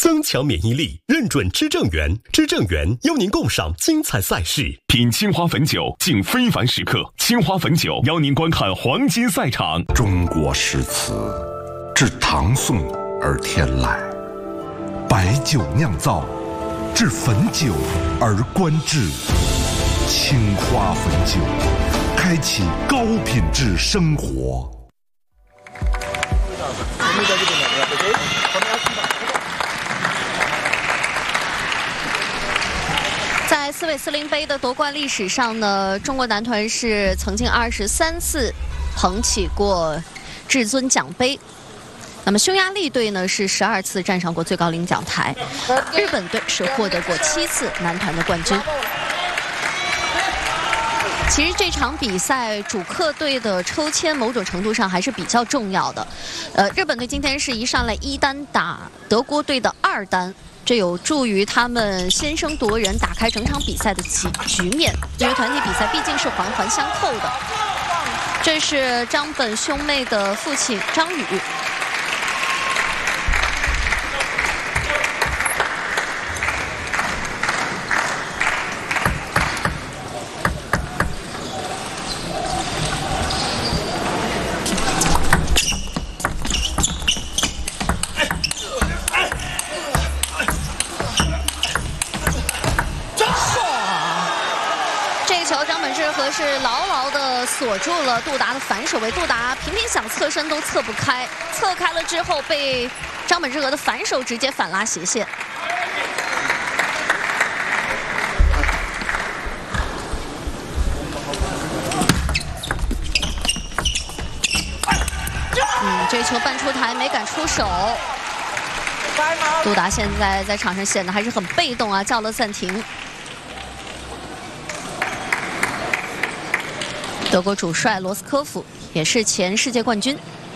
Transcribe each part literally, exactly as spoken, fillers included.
增强免疫力，认准知正源，知正源邀您共赏精彩赛事。 品青花汾酒，敬非凡时刻。青花汾酒邀您观看黄金赛场。 中国诗词，至唐宋而天籁；白酒酿造，至汾酒而观致。青花汾酒，开启高品质生活。 在斯韦斯林杯的夺冠历史上呢，中国男团是曾经二十三次捧起过至尊奖杯。那么匈牙利队呢是十二次站上过最高领奖台，日本队是获得过七次男团的冠军。其实这场比赛主客队的抽签某种程度上还是比较重要的。呃，日本队今天是一上来一单打德国队的二单，这有助于他们先声夺人，打开整场比赛的局局面。因为团体比赛毕竟是环环相扣的。这是张本兄妹的父亲张宇。是牢牢地锁住了杜达的反手位，杜达频频想侧身都侧不开，侧开了之后被张本智和的反手直接反拉斜线。嗯，这球半出台没敢出手。杜达现在在场上显得还是很被动啊，叫了暂停。德国主帅罗斯科夫也是前世界冠军。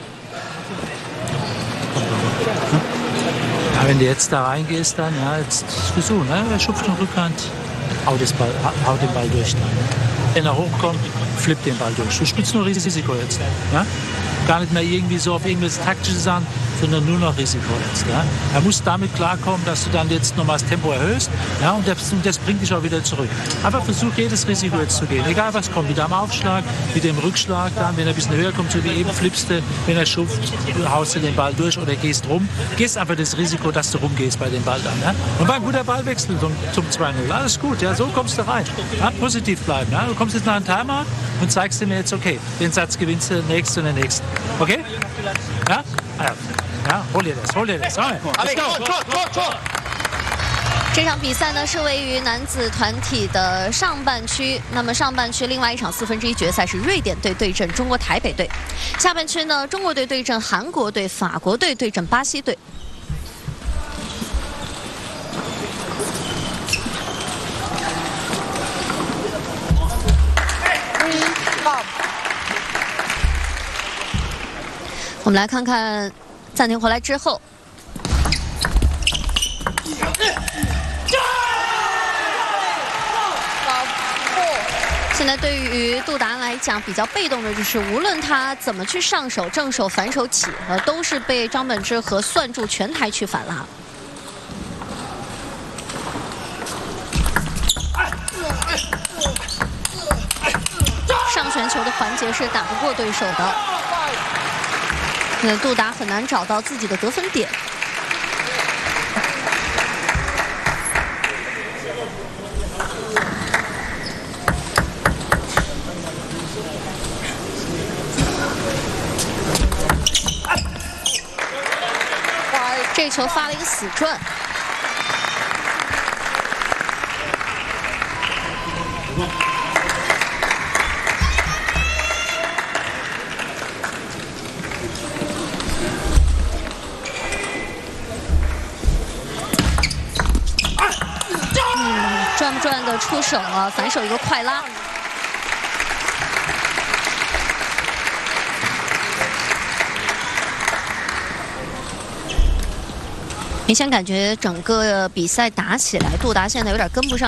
Ja, wenn du jetzt da reingehst, dann, ja, jetzt ist so, ne? Er schupft den Rückhand, haut, das Ball, haut den Ball durch. Wenn er hochkommt, flippt den Ball durch. Du spielst nur Risiko jetzt, ja? Gar nicht mehr irgendwie so auf irgendwelche taktische Sachen, sondern nur noch Risiko jetzt, ja? Er muss damit klarkommen, dass du dann jetzt nochmal das Tempo erhöhst, ja? Und das, und das bringt dich auch wieder zurück. Aber versuch jedes Risiko jetzt zu gehen, egal was kommt, wieder am Aufschlag, wieder im Rückschlag, dann, wenn er ein bisschen höher kommt, so wie eben, flippst du, wenn er schupft, haust du den Ball durch oder gehst rum. Gehst einfach das Risiko, dass du rumgehst bei dem Ball dann, ja? Und war ein guter Ballwechsel zum, zum zwei null, alles gut, ja? So kommst du rein, ja? Positiv bleiben, ja? Du kommst jetzt nach einem Timeout und zeigst dir jetzt, okay, den Satz gewinnst du, den nächsten und den nächsten. Okay? Ja? Ja, hol dir das, hol dir das. Let's go. 这场比赛呢是位于男子团体的上半区，那么上半区另外一场四分之一决赛是瑞典队对阵中国台北队，下半区呢中国队对阵韩国队，法国队对阵巴西队。我们来看看暂停回来之后，现在对于杜达来讲比较被动的就是，无论他怎么去上手，正手、反手起，呃，都是被张本智和算住全台去反拉。上旋球的环节是打不过对手的。 那杜达很难找到自己的得分点。这球发了一个死转。 转不转的出手了，反手一个快拉。明显感觉整个比赛打起来，杜达现在有点跟不上。